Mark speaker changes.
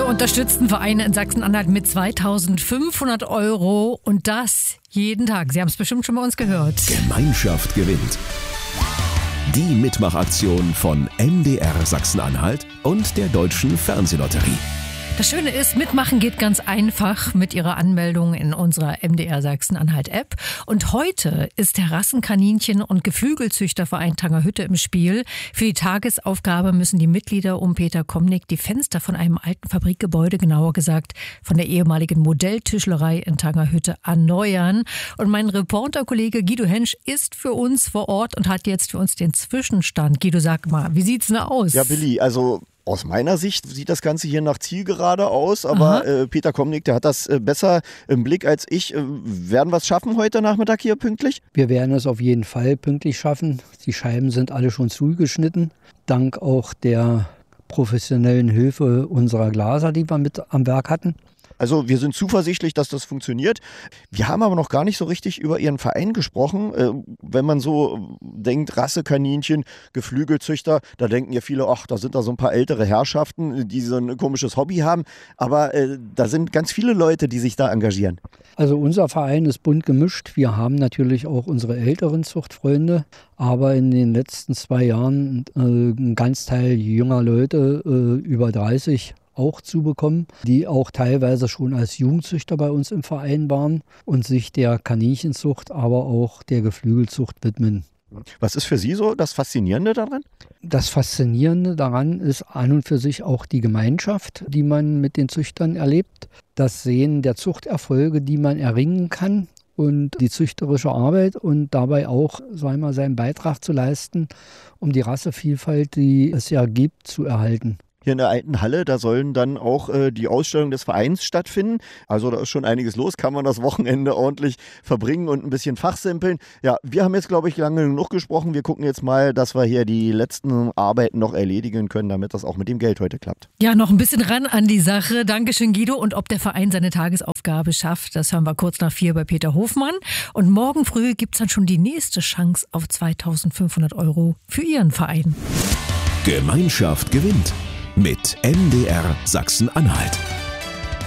Speaker 1: unterstützen Vereine in Sachsen-Anhalt mit 2.500 € und das jeden Tag. Sie haben es bestimmt schon bei uns gehört.
Speaker 2: Gemeinschaft gewinnt. Die Mitmachaktion von MDR Sachsen-Anhalt und der Deutschen Fernsehlotterie.
Speaker 1: Das Schöne ist, mitmachen geht ganz einfach mit Ihrer Anmeldung in unserer MDR Sachsen-Anhalt-App. Und heute ist der Rassenkaninchen- und Geflügelzüchterverein Tangerhütte im Spiel. Für die Tagesaufgabe müssen die Mitglieder um Peter Komnick die Fenster von einem alten Fabrikgebäude, genauer gesagt von der ehemaligen Modelltischlerei in Tangerhütte, erneuern. Und mein Reporterkollege Guido Hensch ist für uns vor Ort und hat jetzt für uns den Zwischenstand. Guido, sag mal, wie sieht's denn aus?
Speaker 3: Ja, Billy, also aus meiner Sicht sieht das Ganze hier nach Zielgerade aus, aber Peter Komnick, der hat das besser im Blick als ich. Werden wir es schaffen heute Nachmittag hier pünktlich?
Speaker 4: Wir werden es auf jeden Fall pünktlich schaffen. Die Scheiben sind alle schon zugeschnitten. Dank auch der professionellen Hilfe unserer Glaser, die wir mit am Werk hatten.
Speaker 3: Also wir sind zuversichtlich, dass das funktioniert. Wir haben aber noch gar nicht so richtig über Ihren Verein gesprochen. Wenn man so denkt, Rassekaninchen, Geflügelzüchter, da denken ja viele, ach, da sind da so ein paar ältere Herrschaften, die so ein komisches Hobby haben. Aber da sind ganz viele Leute, die sich da engagieren.
Speaker 4: Also unser Verein ist bunt gemischt. Wir haben natürlich auch unsere älteren Zuchtfreunde, aber in den letzten 2 Jahren ein ganz Teil junger Leute, über 30, auch zu bekommen, die auch teilweise schon als Jugendzüchter bei uns im Verein waren und sich der Kaninchenzucht, aber auch der Geflügelzucht widmen.
Speaker 3: Was ist für Sie so das Faszinierende daran?
Speaker 4: Das Faszinierende daran ist an und für sich auch die Gemeinschaft, die man mit den Züchtern erlebt, das Sehen der Zuchterfolge, die man erringen kann und die züchterische Arbeit und dabei auch, sagen wir, seinen Beitrag zu leisten, um die Rassevielfalt, die es ja gibt, zu erhalten.
Speaker 3: Hier in der alten Halle, da sollen dann auch die Ausstellungen des Vereins stattfinden. Also da ist schon einiges los, kann man das Wochenende ordentlich verbringen und ein bisschen fachsimpeln. Ja, wir haben jetzt, glaube ich, lange genug gesprochen. Wir gucken jetzt mal, dass wir hier die letzten Arbeiten noch erledigen können, damit das auch mit dem Geld heute klappt.
Speaker 1: Ja, noch ein bisschen ran an die Sache. Dankeschön, Guido. Und ob der Verein seine Tagesaufgabe schafft, das hören wir kurz nach 4 bei Peter Hofmann. Und morgen früh gibt es dann schon die nächste Chance auf 2.500 € für Ihren Verein.
Speaker 2: Gemeinschaft gewinnt. Mit MDR Sachsen-Anhalt.